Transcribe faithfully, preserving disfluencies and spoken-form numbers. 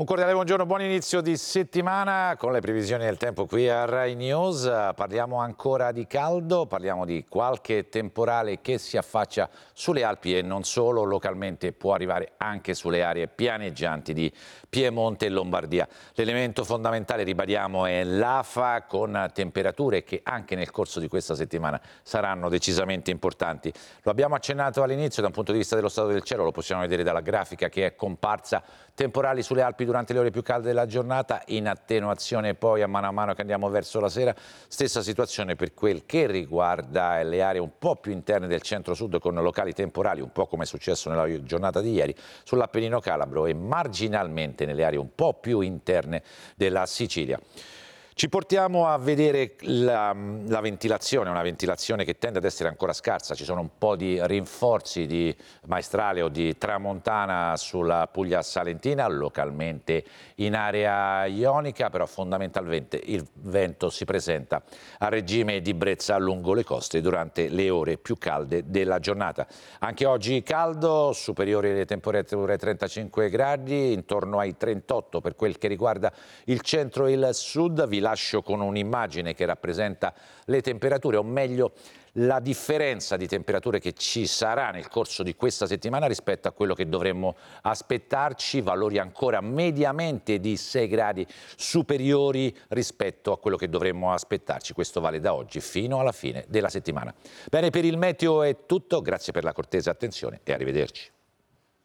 Un cordiale buongiorno, buon inizio di settimana con le previsioni del tempo qui a Rai News. Parliamo ancora di caldo, parliamo di qualche temporale che si affaccia sulle Alpi e non solo, localmente può arrivare anche sulle aree pianeggianti di Piemonte e Lombardia. L'elemento fondamentale, ribadiamo, è l'afa con temperature che anche nel corso di questa settimana saranno decisamente importanti. Lo abbiamo accennato all'inizio, da un punto di vista dello stato del cielo, lo possiamo vedere dalla grafica che è comparsa, temporali sulle Alpi durante le ore più calde della giornata, in attenuazione poi a mano a mano che andiamo verso la sera. Stessa situazione per quel che riguarda le aree un po' più interne del centro-sud, con locali temporali, un po' come è successo nella giornata di ieri, sull'Appennino calabro e marginalmente nelle aree un po' più interne della Sicilia. Ci portiamo a vedere la, la ventilazione, una ventilazione che tende ad essere ancora scarsa. Ci sono un po' di rinforzi di maestrale o di tramontana sulla Puglia salentina, localmente in area ionica, però fondamentalmente il vento si presenta a regime di brezza lungo le coste durante le ore più calde della giornata. Anche oggi caldo, superiori alle temperature ai trentacinque gradi, intorno ai trentotto per quel che riguarda il centro e il sud. Vi lascio con un'immagine che rappresenta le temperature, o meglio la differenza di temperature che ci sarà nel corso di questa settimana rispetto a quello che dovremmo aspettarci, valori ancora mediamente di sei gradi superiori rispetto a quello che dovremmo aspettarci. Questo vale da oggi fino alla fine della settimana. Bene, per il meteo è tutto, grazie per la cortese attenzione e arrivederci.